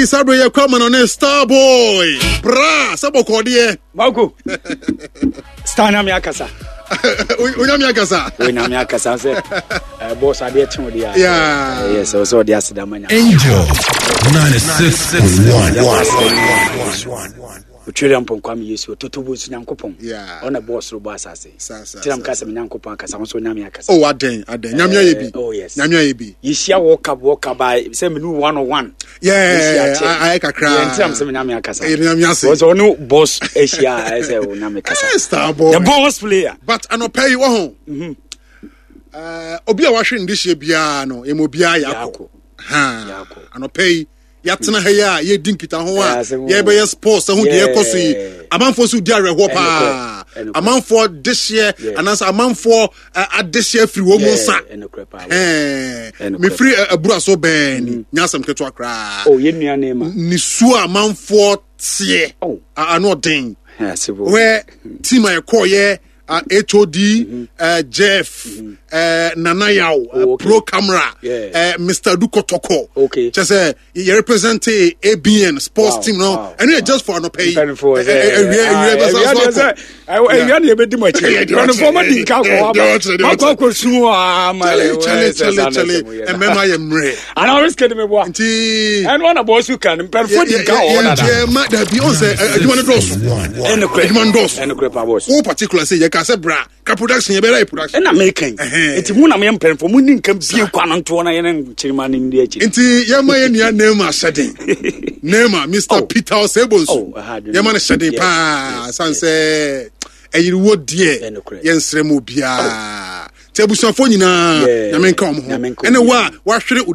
sabre ye kwama no ne star boy bra saboko de Mako star na me akasa Unya me akasa say boss ade chen odi yes so odi asida manya Angel 96.1 Uchiriam pon kwam yesu totobu su nyankopon ona boss ro boss ase tiram kasa nyankopon akasa so nyame akasa oh aden nyame ayebi oh yes nyame ayebi yishia walk by say me 101 I kakra tiram se nyame akasa nyame ase so no boss asia say nyame akasa star boy the boss player but anopai wo ho obi a wahwe ndihye bia no emobia yako anopai yatena ha ya ye dinkita ho a ye be ye sports ho de ekoso yi amanfo su di areho pa amanfo dehye anasa amanfo adehye free wo mu sa me free abura so ben nyasam keto akra oh ye nua na ma ni su amanfo tie ano den where team ay call ye HOD Jeff Nana Yao pro camera Mr. Dukotoko just you represent ABN sports team no and you just for no pay I be di much on former din ka ko ko su chale and mema ye mre and I always get me boy and one about you can perfo din ka o na da be on say you want to dos and boss who particular say ka say bra ka production ye be right production na making enti mu na me mpemfo mu nin kan bie kwa no nto na ye na chirima ni ndi achi enti ye ma ye nua Neema Shedin Neema Mr. Peter Osebos ye ma na Shedin pa sanse eyiriwo die ye nsremu bia tebusuafo nyina na menka omo ho ene wa hwere